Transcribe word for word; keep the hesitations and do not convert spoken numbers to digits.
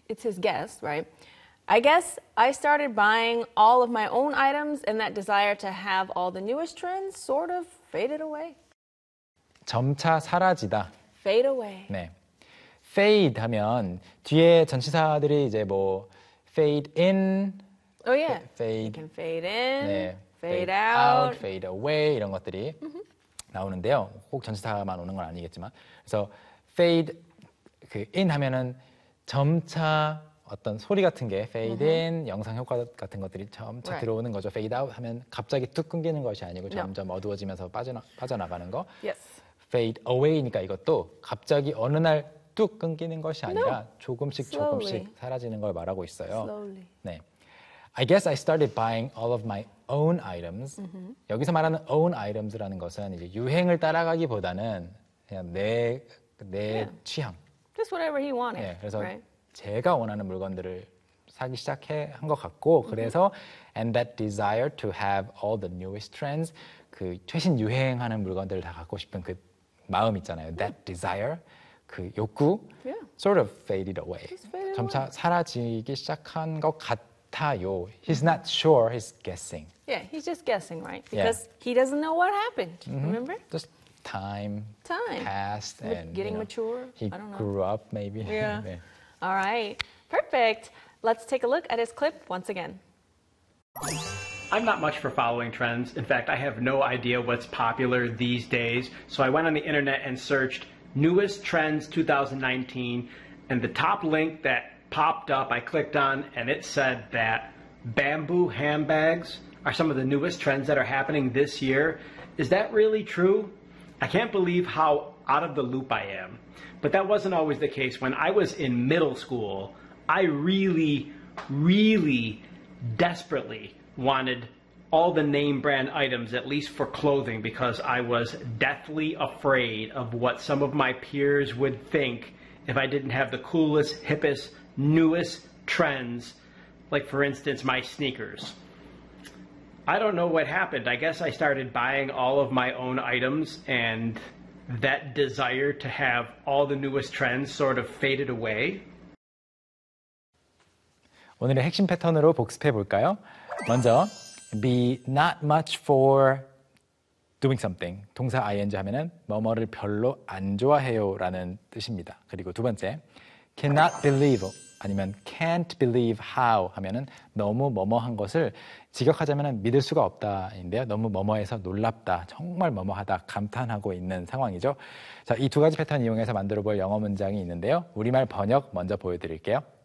it's his guess, right? I guess I started buying all of my own items and that desire to have all the newest trends sort of faded away. 점차 사라지다. Fade away. 네. fade 하면 뒤에 전치사들이 이제 뭐 fade in, Oh yeah. fade, You can fade in, 네, fade, out. fade away 이런 것들이 Mm-hmm. 나오는데요. 꼭 전치사만 오는 건 아니겠지만, 그래서 fade 그 in 하면은 점차 어떤 소리 같은 게 fade in, 영상 효과 같은 것들이 점차 Right. 들어오는 거죠. fade out 하면 갑자기 뚝 끊기는 것이 아니고 No. 점점 어두워지면서 빠져나, 빠져나가는 거. Yes. fade away니까 이것도 갑자기 어느 날 뚝 끊기는 것이 아니라 No. 조금씩 Slowly. 조금씩 사라지는 걸 말하고 있어요. Slowly. 네. I guess I started buying all of my own items. Mm-hmm. 여기서 말하는 own items라는 것은 이제 유행을 따라가기보다는 그냥 내, 내 Yeah. 취향. Just whatever he wanted. 네, 그래서 right? 제가 원하는 물건들을 사기 시작해 한 것 같고, 그래서 and that desire to have all the newest trends, 그 최신 유행하는 물건들을 다 갖고 싶은 그 마음 있잖아요. That desire, 그 욕구, Yeah. sort of faded away. Just faded 점차 away. 사라지기 시작한 것 같아요. He's not sure, he's guessing. Yeah, he's just guessing, right? Yeah. Because he doesn't know what happened. Remember? Just time, Time. passed, Ma- and getting you know, mature. He I don't know. grew up, maybe. Yeah. 네. All right. Perfect. Let's take a look at his clip once again. I'm not much for following trends. In fact, I have no idea what's popular these days. So I went on the internet and searched newest trends two thousand nineteen, and the top link that popped up, I clicked on, and it said that bamboo handbags are some of the newest trends that are happening this year. Is that really true? I can't believe how out of the loop I am. But that wasn't always the case. When I was in middle school, I really, really desperately wanted all the name brand items, at least for clothing, because I was deathly afraid of what some of my peers would think if I didn't have the coolest, hippest, newest trends, like for instance, my sneakers. I don't know what happened. I guess I started buying all of my own items, and that desire to have all the newest trends sort of faded away. 오늘의 핵심 패턴으로 복습해 볼까요? 먼저 be not much for doing something. 동사 ing 하면은 뭐뭐를 별로 안 좋아해요라는 뜻입니다. 그리고 두 번째 cannot believe 아니면 can't believe how 하면은 너무 뭐뭐한 것을 직역하자면은 믿을 수가 없다인데요. 너무 뭐뭐해서 놀랍다, 정말 뭐뭐하다, 감탄하고 있는 상황이죠. 자, 이 두 가지 패턴 이용해서 만들어 볼 영어 문장이 있는데요. 우리말 번역 먼저 보여드릴게요.